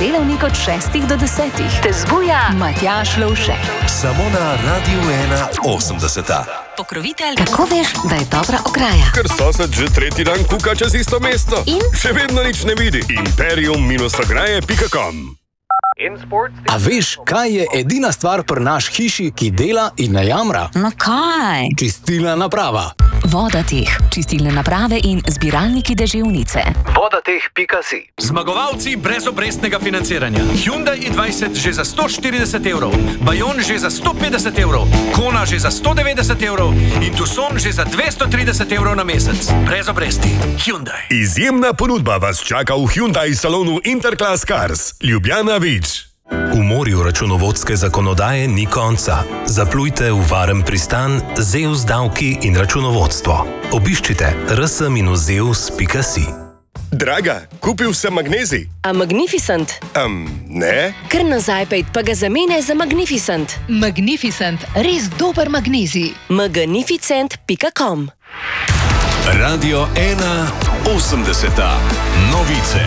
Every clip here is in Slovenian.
delavnik od 6 do 10. Te zbuja Matjaž Lovšek. Samo na Radiu 81. Pokrovitelj. Kako veš, da je dobra ograja? Ker sosed že tretji dan kuka čez isto mesto. In? Še vedno nič ne vidi. Imperium-ograje.com. A veš, kaj je edina stvar pri naš hiši, ki dela in ne jamra? No kaj? Čistilna naprava. Vodateh, čistilne naprave in zbiralniki deževnice. Vodateh.si. Zmagovalci brezobrestnega financiranja. Hyundai i20 že za 140 evrov, Bayon že za 150 evrov, Kona že za 190 evrov in Tucson že za 230 evrov na mesec. Brezobresti. Hyundai. Izjemna ponudba vas čaka v Hyundai salonu Interclass Cars. Ljubljana Vič. V morju računovodske zakonodaje ni konca. Zaplujte v varen pristan Zeus davki in računovodstvo. Obiščite rs-zeus.si. Draga, kupil sem magnezij. A Magnificent? Ne? Kar nazaj pejt, pa ga zamene za Magnificent. Magnificent, res dober magnezij. Magnificent.com. Radio 81. Novice.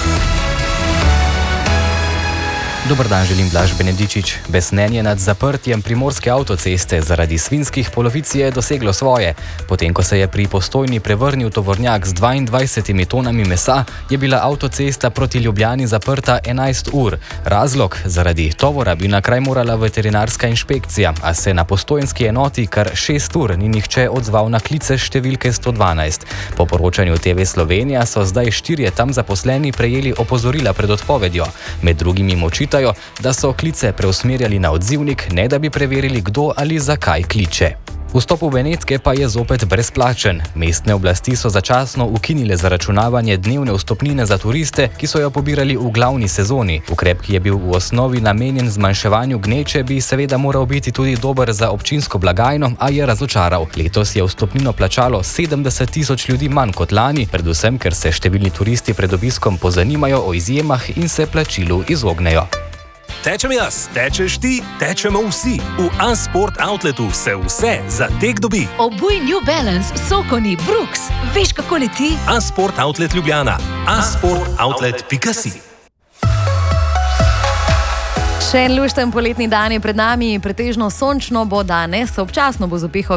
Dober dan, želim Blaž Benedičič. Besnenje nad zaprtjem primorske avtoceste zaradi svinjskih polovic je doseglo svoje. Potem, ko se je pri Postojni prevrnil tovornjak z 22 tonami mesa, je bila avtocesta proti Ljubljani zaprta 11 ur. Razlog? Zaradi tovora bi na kraj morala veterinarska inšpekcija, a se na postojnski enoti kar 6 ur ni nihče odzval na klice številke 112. Po poročanju TV Slovenija so zdaj 4 tam zaposleni prejeli opozorila pred odpovedjo. Med drugimi očitajo, da so klice preusmerjali na odzivnik, ne da bi preverili, kdo ali zakaj kliče. Vstop v Benetke pa je zopet brezplačen. Mestne oblasti so začasno ukinile zaračunavanje dnevne vstopnine za turiste, ki so jo pobirali v glavni sezoni. Ukrep, ki je bil v osnovi namenjen zmanjševanju gneče, bi seveda moral biti tudi dober za občinsko blagajno, a je razočaral. Letos je vstopnino plačalo 70.000 ljudi manj kot lani, predvsem ker se številni turisti pred obiskom pozanimajo o izjemah in se plačilu izognejo. Tečem jaz, tečeš ti, tečemo vsi. V A-Sport Outletu se vse za tek dobi. Obuj New Balance, Sokoni, Brooks. Veš, kako leti? A-Sport Outlet Ljubljana. A-sportoutlet.si. Še en lušten poletni dan je pred nami, pretežno sončno bo danes, občasno bo z opihom